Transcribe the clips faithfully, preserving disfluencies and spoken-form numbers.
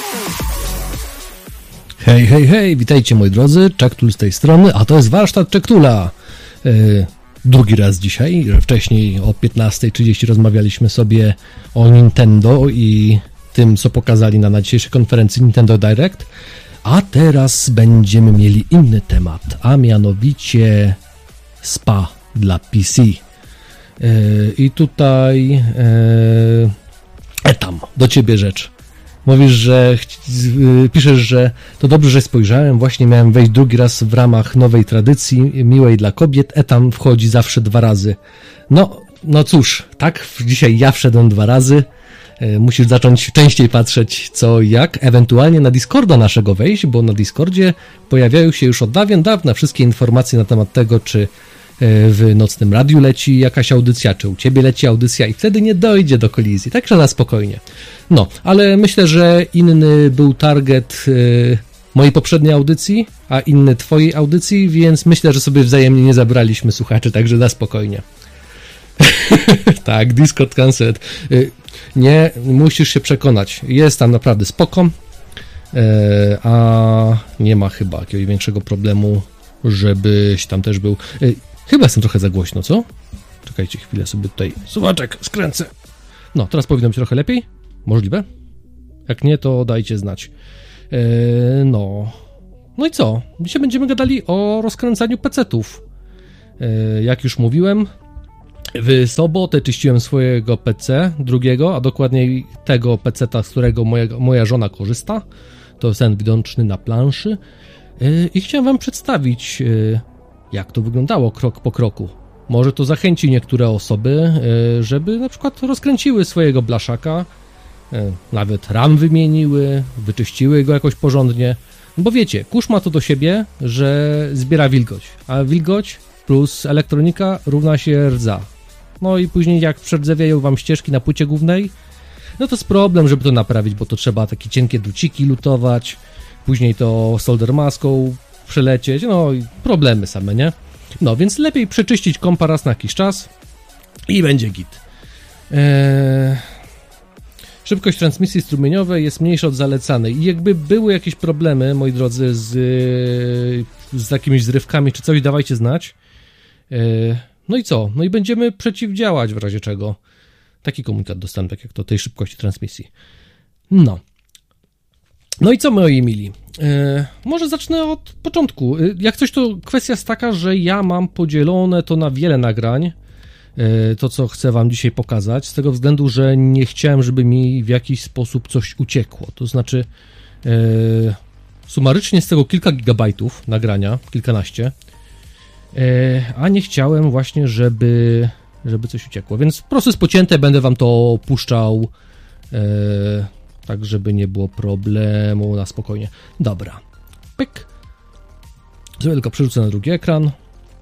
Hej, hej, hej, witajcie moi drodzy, Czektul z tej strony, a to jest warsztat Czektula. Yy, drugi raz dzisiaj, wcześniej o piętnasta trzydzieści rozmawialiśmy sobie o Nintendo i tym, co pokazali na, na dzisiejszej konferencji Nintendo Direct, a teraz będziemy mieli inny temat, a mianowicie S P A dla P C. Yy, I tutaj yy, Etam, do ciebie rzecz. Mówisz, że piszesz, że to dobrze, że spojrzałem, właśnie miałem wejść drugi raz w ramach nowej tradycji miłej dla kobiet, Etam wchodzi zawsze dwa razy. No, no cóż, tak, dzisiaj ja wszedłem dwa razy, musisz zacząć częściej patrzeć co i jak, ewentualnie na Discorda naszego wejść, bo na Discordzie pojawiają się już od dawien dawna wszystkie informacje na temat tego, czy w Nocnym Radiu leci jakaś audycja, czy u ciebie leci audycja i wtedy nie dojdzie do kolizji, także na spokojnie. No, ale myślę, że inny był target y, mojej poprzedniej audycji, a inny twojej audycji, więc myślę, że sobie wzajemnie nie zabraliśmy słuchaczy, także na spokojnie. Tak, Discord cancelled. Y, nie, musisz się przekonać, jest tam naprawdę spoko, y, a nie ma chyba jakiegoś większego problemu, żebyś tam też był... Y, Chyba jestem trochę za głośno, co? Czekajcie chwilę, sobie tutaj suwaczek skręcę. No, teraz powinno być trochę lepiej? Możliwe? Jak nie, to dajcie znać. Eee, no. No i co? Dzisiaj będziemy gadali o rozkręcaniu pecetów. Eee, jak już mówiłem, w sobotę czyściłem swojego P C, drugiego, a dokładniej tego peceta, z którego moja, moja żona korzysta. To jest ten widoczny na planszy. Eee, I chciałem wam przedstawić... Eee, jak to wyglądało krok po kroku. Może to zachęci niektóre osoby, żeby na przykład rozkręciły swojego blaszaka, nawet RAM wymieniły, wyczyściły go jakoś porządnie. Bo wiecie, kurz ma to do siebie, że zbiera wilgoć, a wilgoć plus elektronika równa się rdza. No i później jak przerdzewieją wam ścieżki na płycie głównej, no to jest problem, żeby to naprawić, bo to trzeba takie cienkie druciki lutować, później to solder maską przelecieć, no i problemy same, nie? No, więc lepiej przeczyścić kompa raz na jakiś czas i będzie git. Eee... Szybkość transmisji strumieniowej jest mniejsza od zalecanej i jakby były jakieś problemy, moi drodzy, z, z jakimiś zrywkami czy coś, dawajcie znać. Eee... No i co? No i będziemy przeciwdziałać w razie czego. Taki komunikat dostałem, tak jak to tej szybkości transmisji. No. No i co, moi mili? E, może zacznę od początku. E, jak coś, to kwestia jest taka, że ja mam podzielone to na wiele nagrań, e, to co chcę wam dzisiaj pokazać, z tego względu, że nie chciałem, żeby mi w jakiś sposób coś uciekło. To znaczy e, sumarycznie z tego kilka gigabajtów nagrania, kilkanaście, e, a nie chciałem właśnie, żeby, żeby coś uciekło. Więc po prostu jest pocięte, będę wam to puszczał e, tak, żeby nie było problemu, na spokojnie. Dobra. Pyk. Sobie tylko przerzucę na drugi ekran.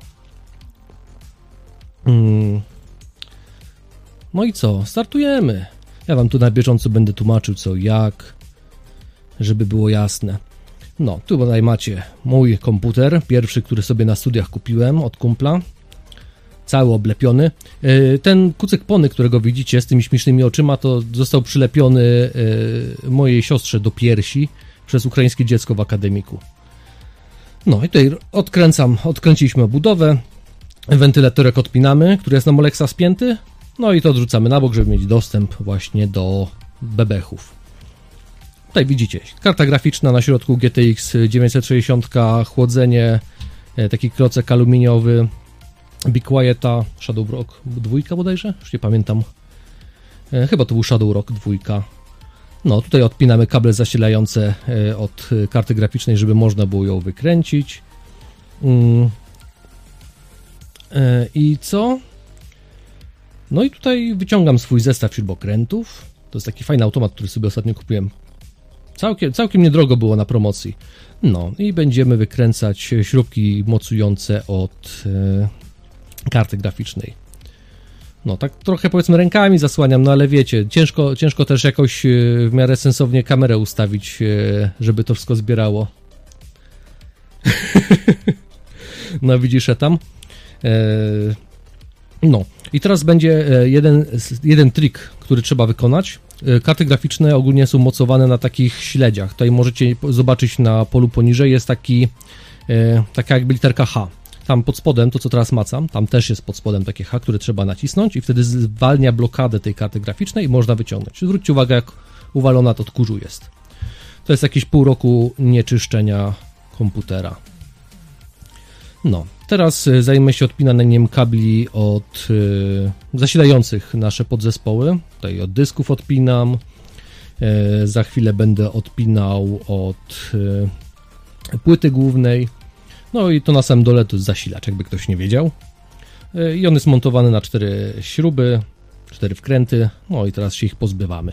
Hmm. No i co? Startujemy. Ja wam tu na bieżąco będę tłumaczył co jak, żeby było jasne. No, tu tutaj macie mój komputer, pierwszy, który sobie na studiach kupiłem od kumpla. Cały oblepiony. Ten kucyk pony, którego widzicie z tymi śmiesznymi oczyma, to został przylepiony mojej siostrze do piersi przez ukraińskie dziecko w akademiku. No i tutaj odkręcam, odkręciliśmy obudowę, wentylatorek odpinamy, który jest na Molexa spięty, no i to odrzucamy na bok, żeby mieć dostęp właśnie do bebechów. Tutaj widzicie, karta graficzna na środku G T X dziewięćset sześćdziesiąt, chłodzenie, taki klocek aluminiowy, Be Quieta, Shadow Rock dwójka bodajże? Już nie pamiętam. E, chyba to był Shadow Rock dwójka. No, tutaj odpinamy kable zasilające e, od karty graficznej, żeby można było ją wykręcić. Mm. E, I co? No i tutaj wyciągam swój zestaw śrubokrętów. To jest taki fajny automat, który sobie ostatnio kupiłem. Całkiem, całkiem niedrogo było na promocji. No i będziemy wykręcać śrubki mocujące od e, karty graficznej. No tak trochę powiedzmy rękami zasłaniam, no ale wiecie, ciężko, ciężko też jakoś w miarę sensownie kamerę ustawić, żeby to wszystko zbierało. No widzisz, tam. No i teraz będzie jeden, jeden trik, który trzeba wykonać. karty graficzne ogólnie są mocowane na takich śledziach. Tutaj możecie zobaczyć na polu poniżej jest taki, taka jakby literka H. Tam pod spodem, to co teraz macam, tam też jest pod spodem takie H, które trzeba nacisnąć i wtedy zwalnia blokadę tej karty graficznej i można wyciągnąć. Zwróćcie uwagę, jak uwalona to tchórzu jest. To jest jakieś pół roku nieczyszczenia komputera. No, teraz zajmę się odpinaniem kabli od y, zasilających nasze podzespoły. Tutaj od dysków odpinam. Y, za chwilę będę odpinał od y, płyty głównej. No i to na samym dole to jest zasilacz, jakby ktoś nie wiedział. Y, I on jest montowany na cztery śruby, cztery wkręty. No i teraz się ich pozbywamy.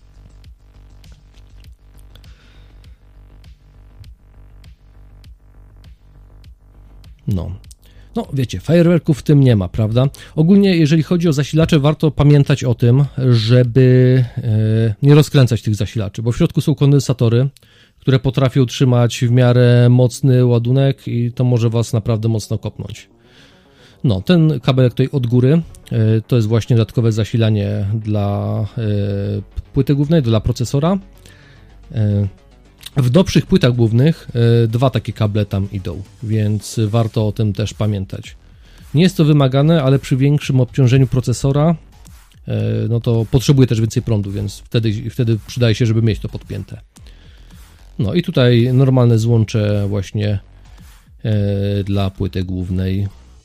No. No, wiecie, fajerwerków w tym nie ma, prawda? Ogólnie, jeżeli chodzi o zasilacze, warto pamiętać o tym, żeby e, nie rozkręcać tych zasilaczy, bo w środku są kondensatory, które potrafią trzymać w miarę mocny ładunek i to może was naprawdę mocno kopnąć. No, ten kabelek tutaj od góry e, to jest właśnie dodatkowe zasilanie dla e, płyty głównej, dla procesora. E, W nowszych płytach głównych y, dwa takie kable tam idą, więc warto o tym też pamiętać. Nie jest to wymagane, ale przy większym obciążeniu procesora y, no to potrzebuje też więcej prądu, więc wtedy, wtedy przydaje się, żeby mieć to podpięte. No i tutaj normalne złącze właśnie y, dla płyty głównej.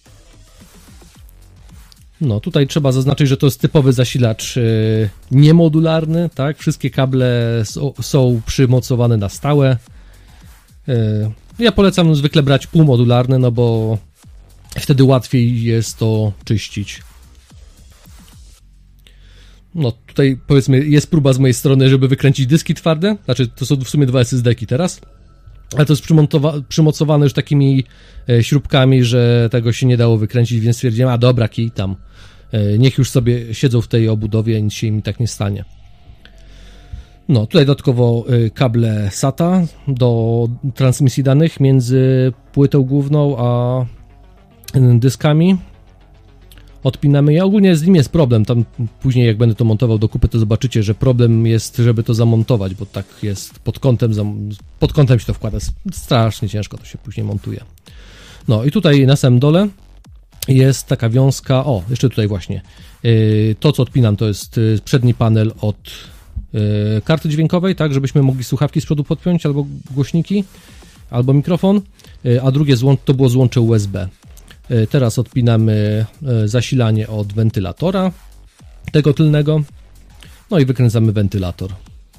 No tutaj trzeba zaznaczyć, że to jest typowy zasilacz yy, niemodularny, tak? Wszystkie kable są, są przymocowane na stałe. Yy, ja polecam zwykle brać półmodularne, no bo wtedy łatwiej jest to czyścić. No tutaj powiedzmy jest próba z mojej strony, żeby wykręcić dyski twarde, znaczy to są w sumie dwa S S D-ki teraz. Ale to jest przymocowane już takimi śrubkami, że tego się nie dało wykręcić, więc stwierdziłem, a dobra, kij tam. Niech już sobie siedzą w tej obudowie, nic się im tak nie stanie. No, tutaj dodatkowo kable SATA do transmisji danych między płytą główną a dyskami. Odpinamy je. Ogólnie z nim jest problem. Tam później jak będę to montował do kupy, to zobaczycie, że problem jest, żeby to zamontować, bo tak jest pod kątem, pod kątem się to wkłada. Strasznie ciężko to się później montuje. No i tutaj na samym dole jest taka wiązka. O, jeszcze tutaj właśnie. To, co odpinam, to jest przedni panel od karty dźwiękowej, tak, żebyśmy mogli słuchawki z przodu podpiąć, albo głośniki, albo mikrofon, a drugie złącze, to było złącze U S B. Teraz odpinamy zasilanie od wentylatora, tego tylnego, no i wykręcamy wentylator.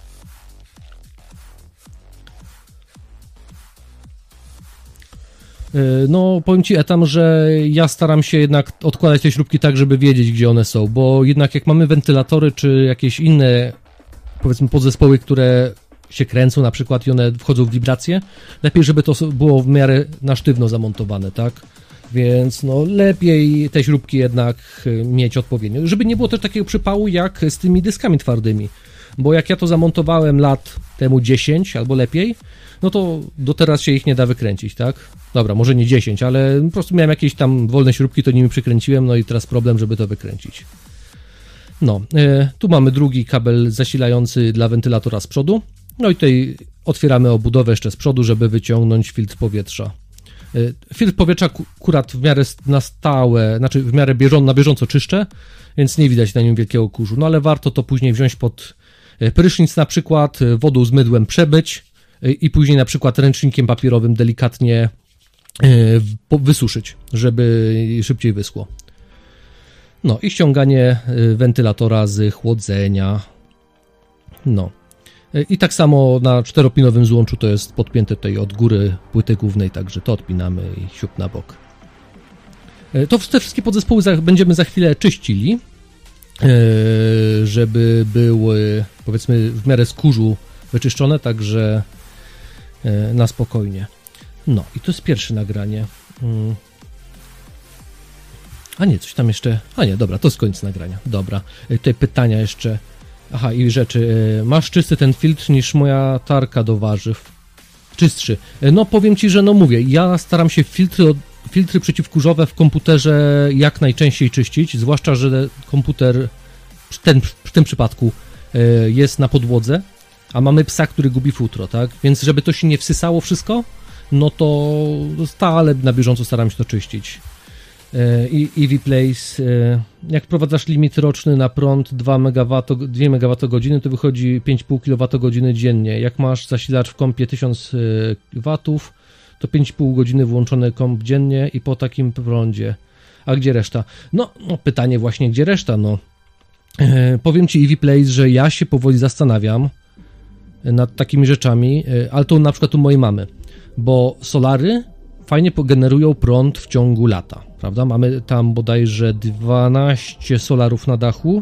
No, powiem Ci, Etam, że ja staram się jednak odkładać te śrubki tak, żeby wiedzieć, gdzie one są, bo jednak jak mamy wentylatory, czy jakieś inne, powiedzmy, podzespoły, które się kręcą na przykład i one wchodzą w wibracje, lepiej, żeby to było w miarę na sztywno zamontowane, tak? Więc no lepiej te śrubki jednak mieć odpowiednio, żeby nie było też takiego przypału jak z tymi dyskami twardymi, bo jak ja to zamontowałem lat temu dziesięć albo lepiej, no to do teraz się ich nie da wykręcić, tak? Dobra, może nie dziesięć, ale po prostu miałem jakieś tam wolne śrubki, to nimi przykręciłem, no i teraz problem, żeby to wykręcić. No, e, tu mamy drugi kabel zasilający dla wentylatora z przodu, no i tutaj otwieramy obudowę jeszcze z przodu, żeby wyciągnąć filtr powietrza. Filtr powietrza akurat w miarę na stałe, znaczy w miarę bieżą, na bieżąco czyszczę, więc nie widać na nim wielkiego kurzu, no ale warto to później wziąć pod prysznic na przykład, wodą z mydłem przebyć i później na przykład ręcznikiem papierowym delikatnie wysuszyć, żeby szybciej wyschło. No i ściąganie wentylatora z chłodzenia. No. I tak samo na czteropinowym złączu to jest podpięte tutaj od góry płyty głównej, także to odpinamy i siup na bok. To te wszystkie podzespoły będziemy za chwilę czyścili, żeby były, powiedzmy, w miarę z kurzu wyczyszczone, także na spokojnie. No i to jest pierwsze nagranie. A nie, coś tam jeszcze... A nie, dobra, to jest koniec nagrania. Dobra, tutaj pytania jeszcze... Aha, i rzeczy. Masz czysty ten filtr niż moja tarka do warzyw. Czystszy. No powiem Ci, że no mówię, ja staram się filtry, filtry przeciwkurzowe w komputerze jak najczęściej czyścić, zwłaszcza, że komputer w, ten, w tym przypadku jest na podłodze, a mamy psa, który gubi futro, tak? Więc żeby to się nie wsysało wszystko, no to stale na bieżąco staram się to czyścić. I E V Place, jak wprowadzasz limit roczny na prąd dwa megawattogodziny, to wychodzi pięć i pół kilowatogodziny dziennie. Jak masz zasilacz w kompie tysiąc watów, to pięć i pół godziny włączony komp dziennie i po takim prądzie. A gdzie reszta? No, no pytanie właśnie, gdzie reszta? No, e, powiem Ci, E V Place, że ja się powoli zastanawiam nad takimi rzeczami, ale to na przykład u mojej mamy, bo solary fajnie generują prąd w ciągu lata, prawda? Mamy tam bodajże dwanaście solarów na dachu,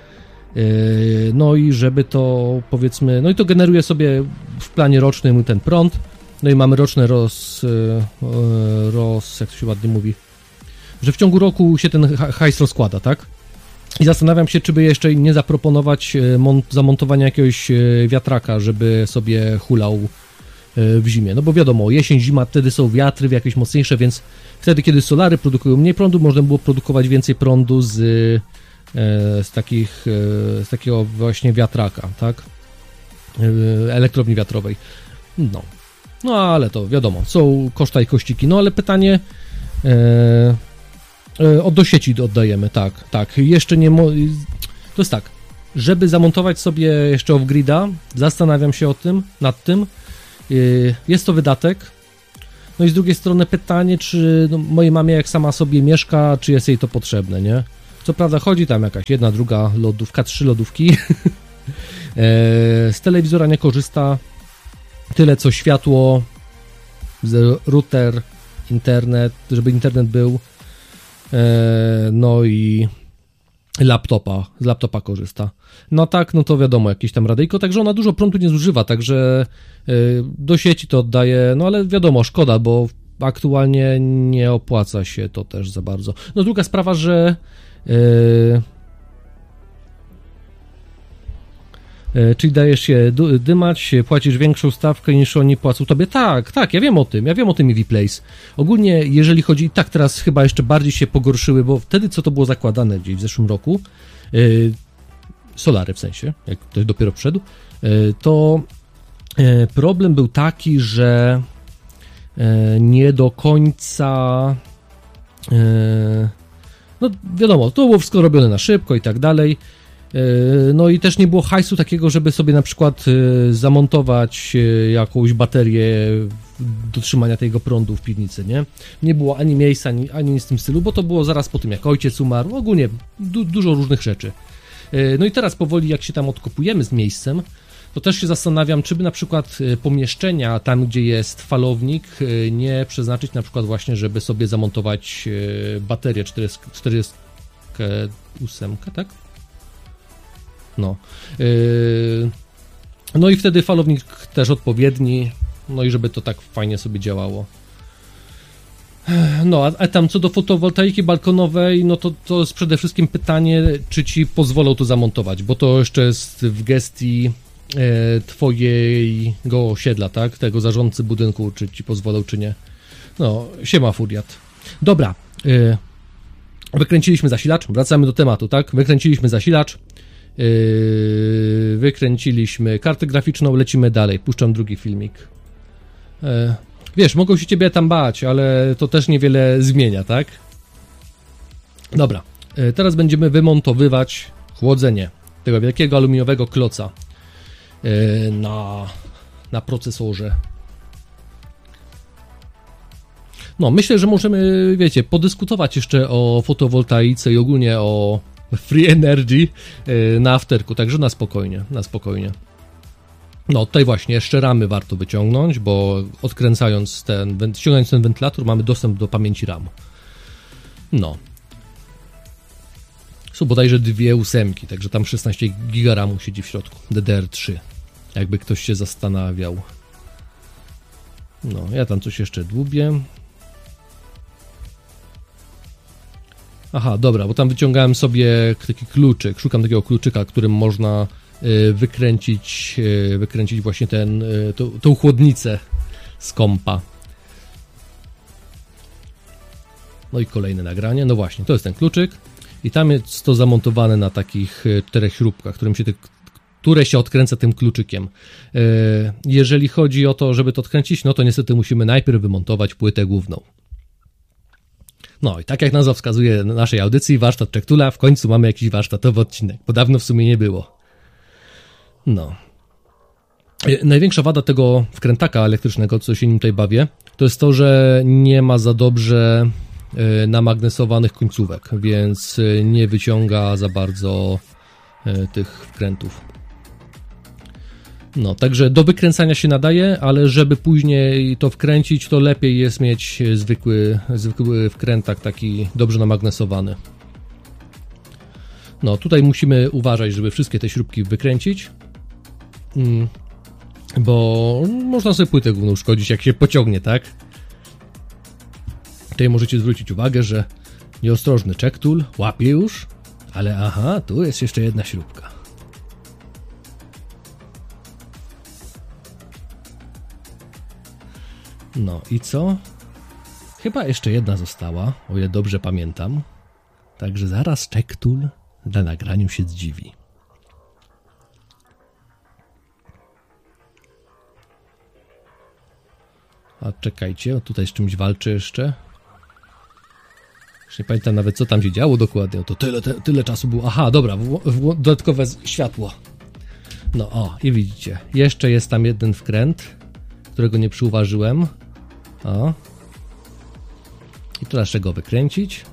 no i żeby to, powiedzmy, no i to generuje sobie w planie rocznym ten prąd, no i mamy roczne roz, roz, jak to się ładnie mówi, że w ciągu roku się ten hajs rozkłada, tak? I zastanawiam się, czy by jeszcze nie zaproponować zamontowania jakiegoś wiatraka, żeby sobie hulał w zimie. No bo wiadomo, jesień, zima, wtedy są wiatry jakieś mocniejsze, więc wtedy, kiedy solary produkują mniej prądu, można było produkować więcej prądu z, z takich, z takiego właśnie wiatraka, tak? Elektrowni wiatrowej. No. No ale to wiadomo, są koszta i kościki. No ale pytanie... E, Od do sieci oddajemy, tak, tak. Jeszcze nie... Mo- to jest tak, żeby zamontować sobie jeszcze off-grida, zastanawiam się o tym, nad tym. Jest to wydatek. No i z drugiej strony pytanie, czy no, mojej mamie, jak sama sobie mieszka, czy jest jej to potrzebne, nie? Co prawda chodzi tam jakaś jedna, druga lodówka, trzy lodówki. Z telewizora nie korzysta. Tyle co światło, router, internet, żeby internet był. No i laptopa, z laptopa korzysta. No tak, no to wiadomo, jakieś tam radyjko, także ona dużo prądu nie zużywa, także do sieci to oddaje, no ale wiadomo, szkoda, bo aktualnie nie opłaca się to też za bardzo. No druga sprawa, że yy, czyli dajesz się dymać, płacisz większą stawkę niż oni płacą tobie. Tak, tak, ja wiem o tym, ja wiem o tym E V Place. Ogólnie, jeżeli chodzi, tak teraz chyba jeszcze bardziej się pogorszyły, bo wtedy, co to było zakładane gdzieś w zeszłym roku, yy, solary w sensie, jak ktoś dopiero wszedł, yy, to yy, problem był taki, że yy, nie do końca, yy, no wiadomo, to było wszystko robione na szybko i tak dalej. No i też nie było hajsu takiego, żeby sobie na przykład zamontować jakąś baterię do trzymania tego prądu w piwnicy, nie? Nie było ani miejsca, ani, ani nic w tym stylu, bo to było zaraz po tym, jak ojciec umarł, ogólnie du- dużo różnych rzeczy. No i teraz powoli, jak się tam odkopujemy z miejscem, to też się zastanawiam, czy by na przykład pomieszczenia tam, gdzie jest falownik, nie przeznaczyć na przykład właśnie, żeby sobie zamontować baterię czterdzieści osiem, tak? No. Yy, no i wtedy falownik też odpowiedni, no i żeby to tak fajnie sobie działało. No, a, a tam co do fotowoltaiki balkonowej, no to, to jest przede wszystkim pytanie, czy ci pozwolą to zamontować, bo to jeszcze jest w gestii e, twojego osiedla, tak? Tego zarządcy budynku, czy ci pozwolą, czy nie. No, siema Furiat. Dobra, e, wykręciliśmy zasilacz, wracamy do tematu, tak? Wykręciliśmy zasilacz. Yy, wykręciliśmy kartę graficzną, lecimy dalej, puszczam drugi filmik. Yy, wiesz, mogą się ciebie tam bać, ale to też niewiele zmienia, tak? Dobra, yy, teraz będziemy wymontowywać chłodzenie tego wielkiego aluminiowego kloca yy, na, na procesorze. No, myślę, że możemy, wiecie, podyskutować jeszcze o fotowoltaice i ogólnie o free energy na afterku, także na spokojnie, na spokojnie. No tutaj właśnie jeszcze ramy warto wyciągnąć, bo odkręcając ten, ściągając ten wentylator mamy dostęp do pamięci RAM. No. Są bodajże dwie ósemki, także tam szesnaście giga ramu siedzi w środku, D D R trzy, jakby ktoś się zastanawiał. No, ja tam coś jeszcze dłubię. Aha, dobra, bo tam wyciągałem sobie taki kluczyk, szukam takiego kluczyka, którym można y, wykręcić, y, wykręcić właśnie ten, y, tą, tą chłodnicę z kompa. No i kolejne nagranie, no właśnie, to jest ten kluczyk i tam jest to zamontowane na takich czterech śrubkach, którym się te, które się odkręca tym kluczykiem. Jeżeli chodzi o to, żeby to odkręcić, no to niestety musimy najpierw wymontować płytę główną. No i tak jak nazwa wskazuje na naszej audycji, warsztat Czektula, w końcu mamy jakiś warsztatowy odcinek, bo dawno w sumie nie było. No. Największa wada tego wkrętaka elektrycznego, co się nim tutaj bawię, to jest to, że nie ma za dobrze namagnesowanych końcówek, więc nie wyciąga za bardzo tych wkrętów. No, także do wykręcania się nadaje, ale żeby później to wkręcić, to lepiej jest mieć zwykły, zwykły wkrętak, taki dobrze namagnesowany. No, tutaj musimy uważać, żeby wszystkie te śrubki wykręcić, bo można sobie płytę główną uszkodzić, jak się pociągnie, tak? Tutaj możecie zwrócić uwagę, że nieostrożny Czektul łapie już, ale aha, tu jest jeszcze jedna śrubka. No i co? Chyba jeszcze jedna została, o ile dobrze pamiętam. Także zaraz Czektul na nagraniu się zdziwi. A czekajcie, tutaj z czymś walczę jeszcze. Już nie pamiętam nawet, co tam się działo dokładnie. To tyle, te, tyle czasu było. Aha, dobra, w, w, dodatkowe światło. No o, i widzicie. Jeszcze jest tam jeden wkręt, którego nie przyuważyłem. O. I teraz trzeba go wykręcić.